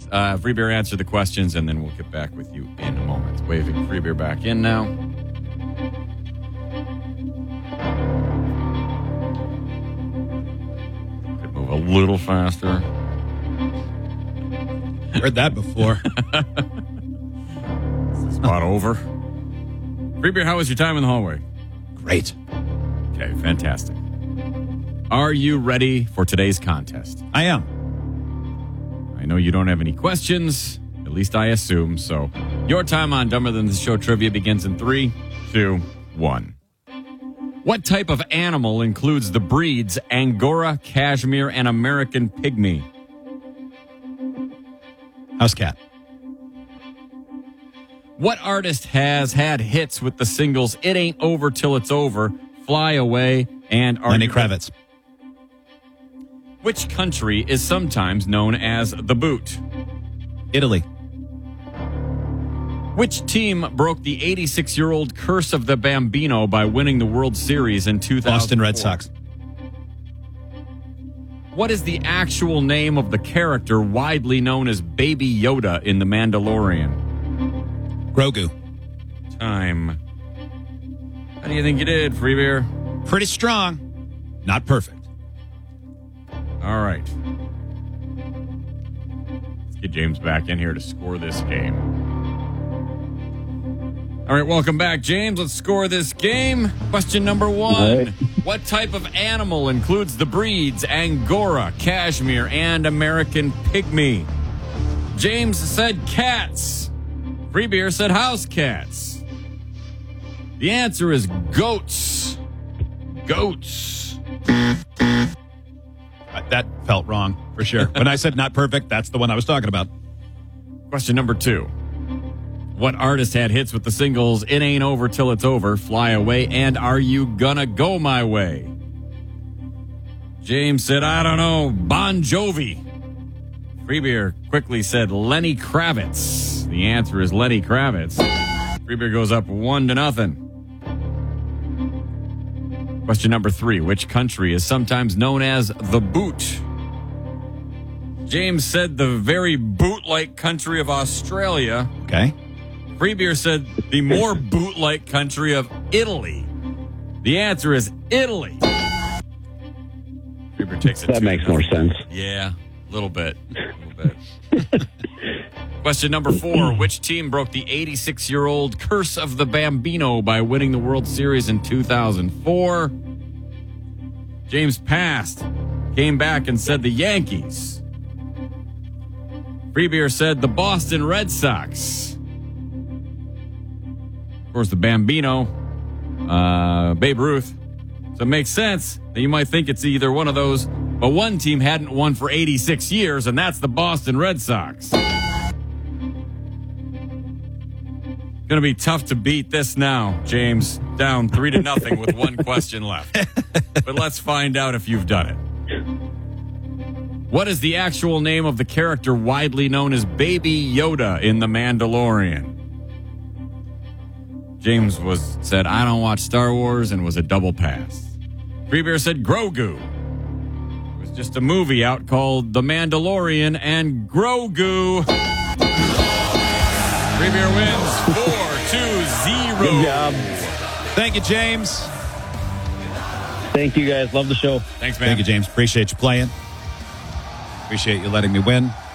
Free Beer, answer the questions, and then we'll get back with you in a moment. Waving Free Beer back in now. Could move a little faster. Heard that before. Is the spot over? Free Beer, how was your time in the hallway? Great. Okay, fantastic. Are you ready for today's contest? I am. I know you don't have any questions, at least I assume, so your time on Dumber Than the Show trivia begins in 3, 2, 1. What type of animal includes the breeds Angora, Cashmere, and American Pygmy? House cat. What artist has had hits with the singles It Ain't Over Till It's Over, Fly Away, and Lenny Kravitz. Which country is sometimes known as the Boot? Italy. Which team broke the 86-year-old curse of the Bambino by winning the World Series in 2004? Boston Red Sox. What is the actual name of the character widely known as Baby Yoda in The Mandalorian? Grogu. Time. How do you think you did, Free Beer? Pretty strong. Not perfect. All right. Let's get James back in here to score this game. All right, welcome back, James. Let's score this game. Question number 1. Right. What type of animal includes the breeds Angora, Cashmere, and American Pygmy? James said cats. Free Beer said house cats. The answer is goats. Goats. That felt wrong, for sure. When I said not perfect, that's the one I was talking about. Question number 2. What artist had hits with the singles It Ain't Over Till It's Over, Fly Away, and Are You Gonna Go My Way? James said, I don't know, Bon Jovi. Free Beer quickly said Lenny Kravitz. The answer is Lenny Kravitz. Free Beer goes up 1-0. Question number 3. Which country is sometimes known as the Boot? James said the very boot-like country of Australia. Okay. Free Beer said the more boot-like country of Italy. The answer is Italy. Free Beer takes it. That makes more sense. Yeah, a little bit. Question number 4. Which team broke the 86-year-old curse of the Bambino by winning the World Series in 2004? James passed, came back and said the Yankees. Free Beer said the Boston Red Sox. Of course, the Bambino, Babe Ruth. So it makes sense that you might think it's either one of those, but one team hadn't won for 86 years, and that's the Boston Red Sox. Going to be tough to beat this now, James. Down 3-0 with one question left. But let's find out if you've done it. What is the actual name of the character widely known as Baby Yoda in The Mandalorian? James said, I don't watch Star Wars, and was a double pass. Free Beer said Grogu. It was just a movie out called The Mandalorian and Grogu. Free Beer wins 4-0. Good job. Thank you, James. Thank you, guys. Love the show. Thanks, man. Thank you, James. Appreciate you playing. Appreciate you letting me win.